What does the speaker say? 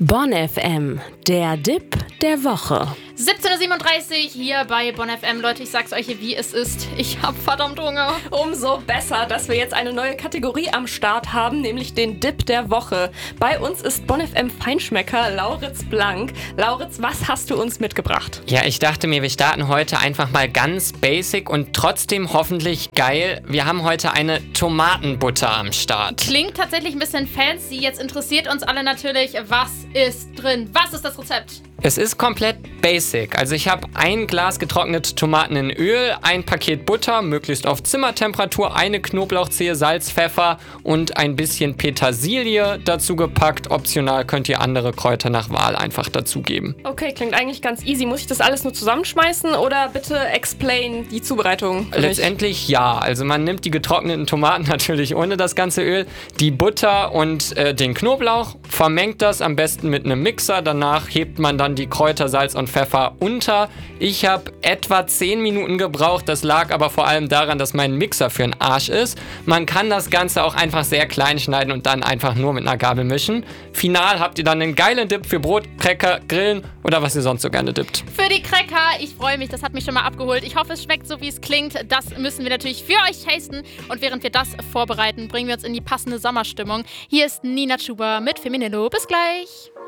Bonn FM, der Dip der Woche. 17:37 Uhr hier bei Bonn FM. Leute, ich sag's euch, wie es ist. Ich hab verdammt Hunger. Umso besser, dass wir jetzt eine neue Kategorie am Start haben, nämlich den Dip der Woche. Bei uns ist Bonn FM Feinschmecker Lauritz Blank. Lauritz, was hast du uns mitgebracht? Ja, ich dachte mir, wir starten heute einfach mal ganz basic und trotzdem hoffentlich geil. Wir haben heute eine Tomatenbutter am Start. Klingt tatsächlich ein bisschen fancy. Jetzt interessiert uns alle natürlich, was ist drin? Was ist das Rezept? Es ist komplett basic. Also ich habe ein Glas getrocknete Tomaten in Öl, ein Paket Butter, möglichst auf Zimmertemperatur, eine Knoblauchzehe, Salz, Pfeffer und ein bisschen Petersilie dazu gepackt. Optional könnt ihr andere Kräuter nach Wahl einfach dazugeben. Okay, klingt eigentlich ganz easy. Muss ich das alles nur zusammenschmeißen oder bitte explain die Zubereitung? Letztendlich ja. Also man nimmt die getrockneten Tomaten natürlich ohne das ganze Öl, die Butter und den Knoblauch, vermengt das am besten mit einem Mixer. Danach hebt man dann die Kräuter, Salz und Pfeffer unter. Ich habe etwa 10 Minuten gebraucht. Das lag aber vor allem daran, dass mein Mixer für den Arsch ist. Man kann das Ganze auch einfach sehr klein schneiden und dann einfach nur mit einer Gabel mischen. Final habt ihr dann einen geilen Dip für Brot, Cracker, Grillen oder was ihr sonst so gerne dippt. Für die Cracker, ich freue mich, das hat mich schon mal abgeholt. Ich hoffe, es schmeckt so, wie es klingt. Das müssen wir natürlich für euch tasten. Und während wir das vorbereiten, bringen wir uns in die passende Sommerstimmung. Hier ist Nina Chuba mit Feminello. Bis gleich.